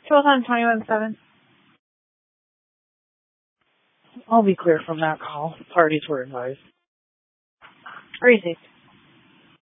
on 21-7. I'll be clear from that call. Parties were advised. Crazy.